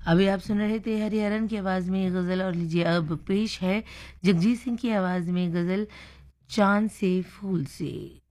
अभी आप सुन रहे थे हरिहरन की आवाज़ में ये गज़ल और लीजिए अब पेश है जगजीत सिंह की आवाज़ में गज़ल चाँद से फूल से।